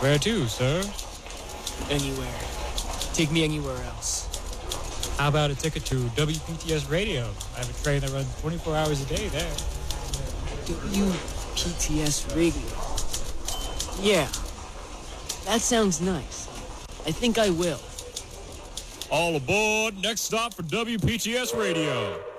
Where to, sir? Anywhere. Take me anywhere else. How about a ticket to WPTS Radio? I have a train that runs 24 hours a day there. WPTS Radio. Yeah. That sounds nice. I think I will. All aboard. Next stop for WPTS Radio.